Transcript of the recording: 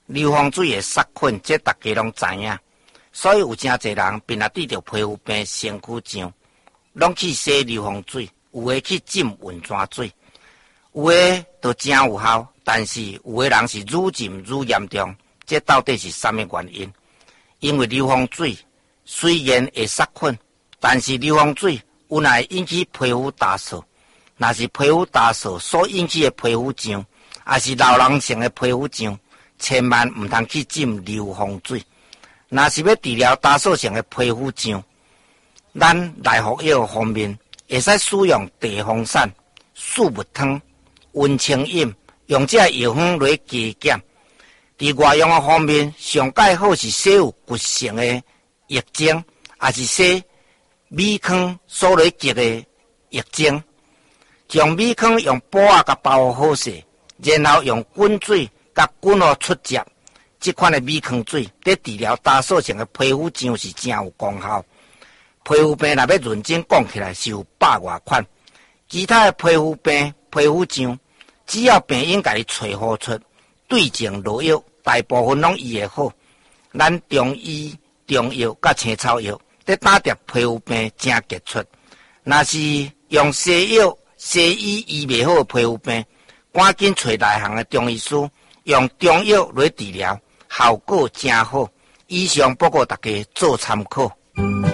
硫磺水的杀菌，这大家拢知影。所以有真侪人便若得着皮肤病、身躯痒，拢去洗硫磺水，有诶去浸温泉水，有诶都真有效，但是有诶人是愈浸愈严重。这到底是啥物原因？因为硫磺水虽然会杀菌，但是硫磺水有乃引起皮肤干燥。若是皮肤干燥所引起的皮肤痒，也是老人性的皮肤痒，千万唔通去浸硫磺水。若是要治疗干燥性的皮肤痒，咱内服药方面会使使用地黄散、四物汤、温清饮，用这药方来加减。伫外用的方面，上介好是洗有骨性的液精，也是洗米糠所来结的液精。将米糠用布仔甲包好势，然后用滚水甲滚好出汁。这款的米糠水，在治疗干燥性的皮肤痒是真有功效。皮肤病若要认真讲起来，是有百外款。其他的皮肤病、皮肤痒，只要病因家己找好出，对症落药，大部分拢医会好。咱中医、中药甲青草药，在打掉皮肤病真杰出。若是用西药、西医医袂好的皮肤病，赶紧找内行的中医师，用中药来治疗，效果真好。以上报告大家做参考。